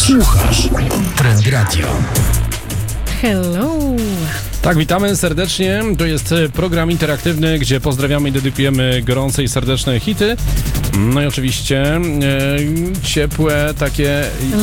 Słuchasz Trend Radio. Hello! Tak, witamy serdecznie. To jest program interaktywny, gdzie pozdrawiamy i dedykujemy gorące i serdeczne hity. No i oczywiście ciepłe takie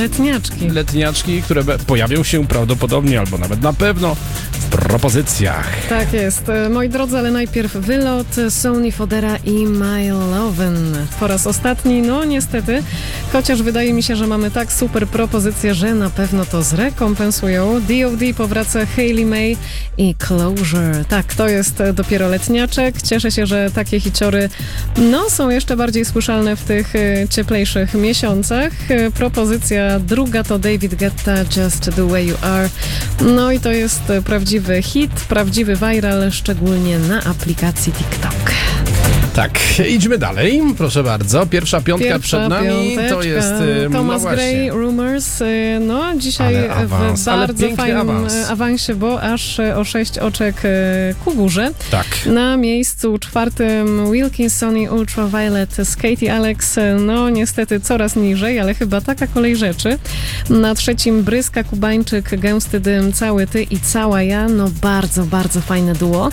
letniaczki, które pojawią się prawdopodobnie albo nawet na pewno w propozycjach. Tak jest. Moi drodzy, ale najpierw wylot Sony Fodera i My Lovin'. Po raz ostatni, no niestety, chociaż wydaje mi się, że mamy tak super propozycje, że na pewno to zrekompensują. D.O.D. powraca Hayley May i Closure. Tak, to jest dopiero letniaczek. Cieszę się, że takie hiciory są jeszcze bardziej słyszalne w tych cieplejszych miesiącach. Propozycja druga to David Guetta, Just the Way You Are. No i to jest prawdziwy hit, prawdziwy viral, szczególnie na aplikacji TikTok. Tak, idźmy dalej, proszę bardzo. Pierwsza piątka przed nami, to jest Thomas Gray, Rumors. No dzisiaj w bardzo fajnym awansie, bo aż o 6 oczek ku górze. Tak. Na miejscu czwartym Wilkinson i Ultraviolet z Katie Alex. No niestety coraz niżej, ale chyba taka kolej rzeczy. Na trzecim Bryska, Kubańczyk, Gęsty Dym, Cały Ty i Cała Ja. No bardzo, bardzo fajne duo.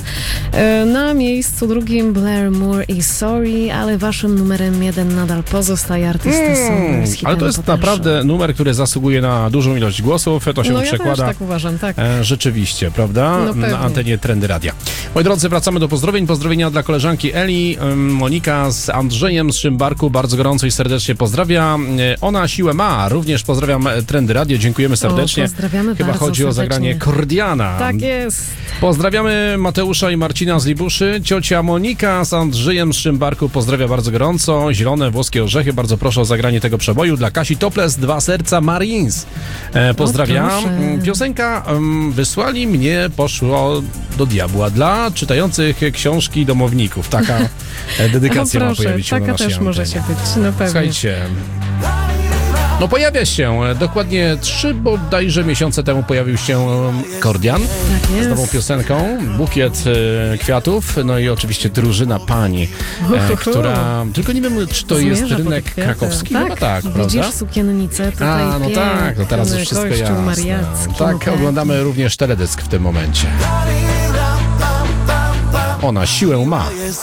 Na miejscu drugim Blair Moore i Sorry, ale waszym numerem 1 nadal pozostaje artysta Summer z hitem ale to jest Potential. Naprawdę numer, który zasługuje na dużą ilość głosów. To się przekłada. Ja też tak uważam, tak. Rzeczywiście, prawda? Na antenie Trendy Radia. Moi drodzy, wracamy do pozdrowień. Pozdrowienia dla koleżanki Eli. Monika z Andrzejem z Szymbarku bardzo gorąco i serdecznie pozdrawia. Ona siłę ma. Również pozdrawiam Trendy Radio. Dziękujemy serdecznie. Pozdrawiamy Chyba bardzo chodzi o zagranie Kordiana. Tak jest. Pozdrawiamy Mateusza i Marcina z Libuszy. Ciocia Monika z Andrzejem z Szymbarku pozdrawia bardzo gorąco. Zielone włoskie orzechy. Bardzo proszę o zagranie tego przeboju. Dla Kasi Topless, 2 serca Marines. Pozdrawiam. Piosenka Wysłali mnie, poszło do diabła dla czytających książki domowników. Taka dedykacja ma pojawić się na naszej też może się być, no pewnie. Słuchajcie, no pojawia się, dokładnie 3 bodajże miesiące temu pojawił się Kordian z nową piosenką, bukiet kwiatów, no i oczywiście drużyna pań, która, tylko nie wiem, czy to jest rynek krakowski, tak, chyba tak, widzisz prawda? Sukiennicę tutaj. No tak, no teraz już wszystko jasne. Mariacki, Tak, oglądamy również teledysk w tym momencie. Ona siłę ma.